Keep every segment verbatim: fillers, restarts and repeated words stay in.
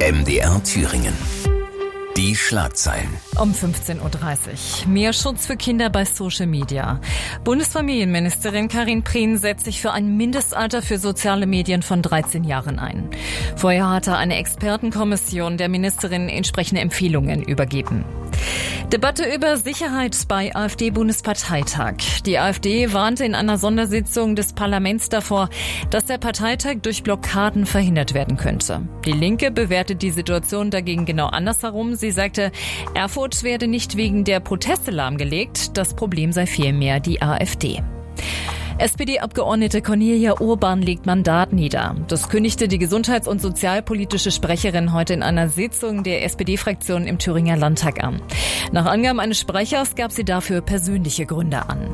M D R Thüringen. Die Schlagzeilen. Um fünfzehn Uhr dreißig. Mehr Schutz für Kinder bei Social Media. Bundesfamilienministerin Karin Prien setzt sich für ein Mindestalter für soziale Medien von dreizehn Jahren ein. Vorher hatte eine Expertenkommission der Ministerin entsprechende Empfehlungen übergeben. Debatte über Sicherheit bei AfD-Bundesparteitag. Die AfD warnte in einer Sondersitzung des Parlaments davor, dass der Parteitag durch Blockaden verhindert werden könnte. Die Linke bewertet die Situation dagegen genau andersherum. Sie sagte, Erfurt werde nicht wegen der Proteste lahmgelegt, das Problem sei vielmehr die AfD. S P D-Abgeordnete Cornelia Urban legt Mandat nieder. Das kündigte die gesundheits- und sozialpolitische Sprecherin heute in einer Sitzung der S P D-Fraktion im Thüringer Landtag an. Nach Angaben eines Sprechers gab sie dafür persönliche Gründe an.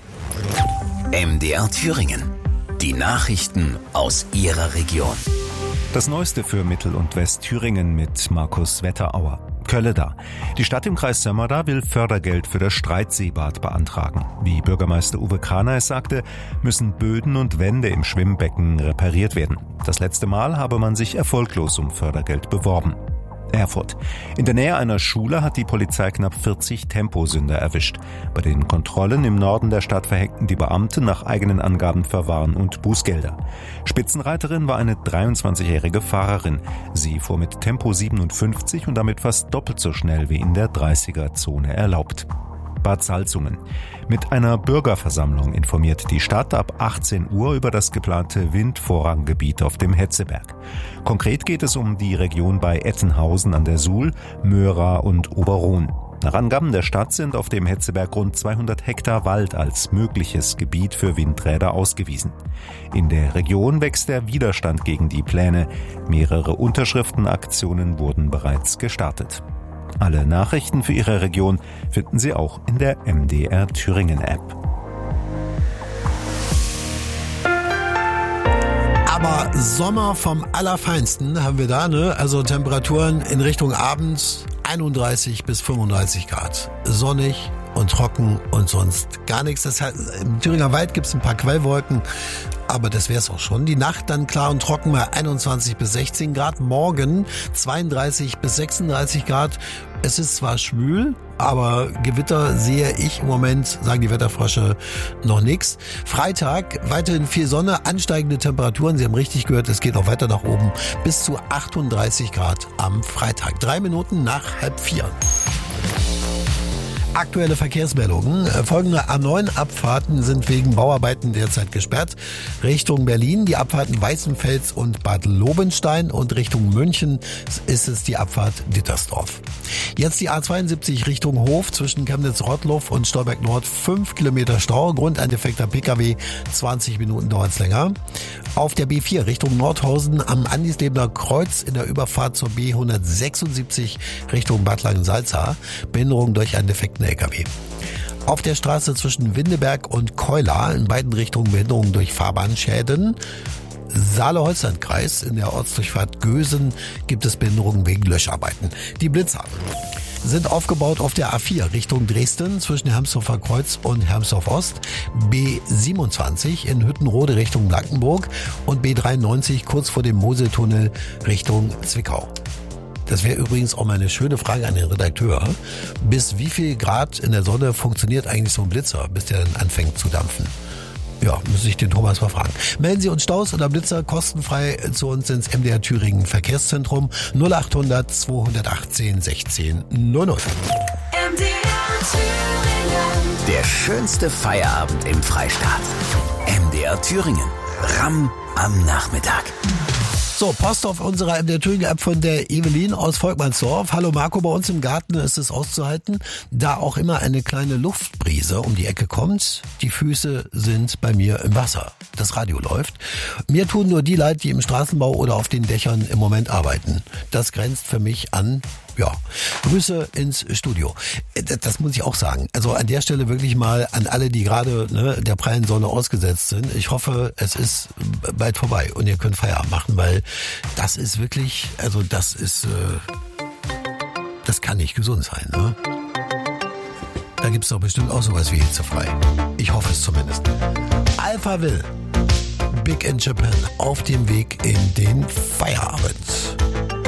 M D R Thüringen. Die Nachrichten aus Ihrer Region. Das Neueste für Mittel- und Westthüringen mit Markus Wetterauer. Kölleda. Die Stadt im Kreis Sömmerda will Fördergeld für das Streitseebad beantragen. Wie Bürgermeister Uwe Kraner es sagte, müssen Böden und Wände im Schwimmbecken repariert werden. Das letzte Mal habe man sich erfolglos um Fördergeld beworben. Erfurt. In der Nähe einer Schule hat die Polizei knapp vierzig Temposünder erwischt. Bei den Kontrollen im Norden der Stadt verhängten die Beamten nach eigenen Angaben Verwarn und Bußgelder. Spitzenreiterin war eine dreiundzwanzigjährige Fahrerin. Sie fuhr mit Tempo siebenundfünfzig und damit fast doppelt so schnell wie in der dreißiger-Zone erlaubt. Bad Salzungen. Mit einer Bürgerversammlung informiert die Stadt ab achtzehn Uhr über das geplante Windvorranggebiet auf dem Hetzeberg. Konkret geht es um die Region bei Ettenhausen an der Suhl, Möhra und Oberrohn. Nach Angaben der Stadt sind auf dem Hetzeberg rund zweihundert Hektar Wald als mögliches Gebiet für Windräder ausgewiesen. In der Region wächst der Widerstand gegen die Pläne. Mehrere Unterschriftenaktionen wurden bereits gestartet. Alle Nachrichten für Ihre Region finden Sie auch in der M D R Thüringen App. Aber Sommer vom Allerfeinsten haben wir da, ne? Also Temperaturen in Richtung Abend einunddreißig bis fünfunddreißig Grad. Sonnig und trocken und sonst gar nichts. Das heißt, im Thüringer Wald gibt es ein paar Quellwolken, aber das wäre es auch schon. Die Nacht dann klar und trocken bei einundzwanzig bis sechzehn Grad. Morgen zweiunddreißig bis sechsunddreißig Grad. Es ist zwar schwül, aber Gewitter sehe ich im Moment, sagen die Wetterfrösche, noch nichts. Freitag weiterhin viel Sonne, ansteigende Temperaturen. Sie haben richtig gehört, es geht auch weiter nach oben. Bis zu achtunddreißig Grad am Freitag. Drei Minuten nach halb vier. Aktuelle Verkehrsmeldungen. Folgende A neun Abfahrten sind wegen Bauarbeiten derzeit gesperrt. Richtung Berlin die Abfahrten Weißenfels und Bad Lobenstein und Richtung München ist es die Abfahrt Dittersdorf. Jetzt die A zweiundsiebzig Richtung Hof zwischen Chemnitz-Rottluff und Stolberg Nord. fünf Kilometer Stau. Grund ein defekter Pkw. zwanzig Minuten dauert es länger. Auf der B vier Richtung Nordhausen am Andislebener Kreuz in der Überfahrt zur B hundertsechsundsiebzig Richtung Bad Langensalza. Behinderung durch einen defekten L K W. Auf der Straße zwischen Windeberg und Keular in beiden Richtungen Behinderungen durch Fahrbahnschäden. Saale-Holstein-Kreis in der Ortsdurchfahrt Gösen gibt es Behinderungen wegen Löscharbeiten. Die Blitzer sind aufgebaut auf der A vier Richtung Dresden zwischen Hermsdorfer Kreuz und Hermsdorf Ost, B siebenundzwanzig in Hüttenrode Richtung Blankenburg und B dreiundneunzig kurz vor dem Moseltunnel Richtung Zwickau. Das wäre übrigens auch mal eine schöne Frage an den Redakteur. Bis wie viel Grad in der Sonne funktioniert eigentlich so ein Blitzer, bis der dann anfängt zu dampfen? Ja, muss ich den Thomas mal fragen. Melden Sie uns Staus oder Blitzer kostenfrei zu uns ins M D R Thüringen Verkehrszentrum null achthundert zweihundertachtzehn sechzehn null null. M D R Thüringen. Der schönste Feierabend im Freistaat. M D R Thüringen. Ramm am Nachmittag. So, Post auf unserer M D R Thüringen App von der Evelyn aus Volkmannsdorf. Hallo Marco, bei uns im Garten ist es auszuhalten, da auch immer eine kleine Luftbrise um die Ecke kommt. Die Füße sind bei mir im Wasser. Das Radio läuft. Mir tun nur die leid, die im Straßenbau oder auf den Dächern im Moment arbeiten. Das grenzt für mich an, ja, Grüße ins Studio. Das, das muss ich auch sagen. Also an der Stelle wirklich mal an alle, die gerade ne, der prallen Sonne ausgesetzt sind. Ich hoffe, es ist bald vorbei und ihr könnt Feierabend machen, weil das ist wirklich, also das ist, äh, das kann nicht gesund sein, ne? Da gibt's doch bestimmt auch sowas wie hitzefrei. Ich hoffe es zumindest. Alphaville, Big in Japan, auf dem Weg in den Feierabend.